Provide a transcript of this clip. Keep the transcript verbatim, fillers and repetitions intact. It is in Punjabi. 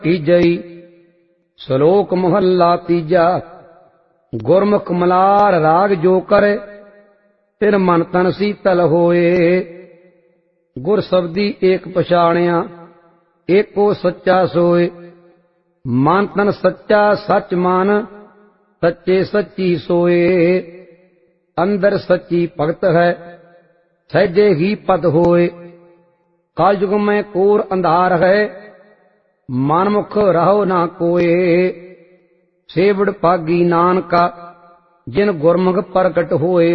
ਕੀਜਈ। ਸ਼ਲੋਕ ਮਹੱਲਾ ਤੀਜਾ। ਗੁਰਮੁਖ ਮਲਾਰ ਰਾਗ ਜੋ ਕਰੇ, ਤਿਨ ਮਨ ਤਨ ਸੀਤਲ ਹੋਏ। ਗੁਰ ਸਬਦੀ ਏਕ ਪਛਾਣਿਆ, ਏਕੋ ਸੱਚਾ ਸੋਏ। ਮਨ ਤਨ ਸੱਚਾ ਸੱਚ ਮਨ, ਸੱਚੇ ਸੱਚੀ ਸੋਏ। ਅੰਦਰ ਸੱਚੀ ਭਗਤ ਹੈ, ਸਹਿਜੇ ਹੀ ਪਦ ਹੋਏ। ਕਲਯੁਗ ਮੈਂ ਕੋਰ ਅੰਧਾਰ ਹੈ, ਮਨਮੁਖ ਰਹੋ ਨਾ ਕੋਏ। ਸੇਵੜ ਭਾਗੀ ਨਾਨਕਾ, ਜਿਨ ਗੁਰਮੁਖ ਪ੍ਰਗਟ ਹੋਏ।